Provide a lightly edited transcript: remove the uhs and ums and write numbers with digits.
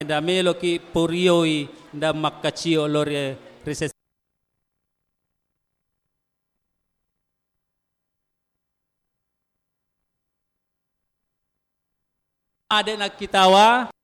da melo ki purioi da makkacio lore reses ada nakitawa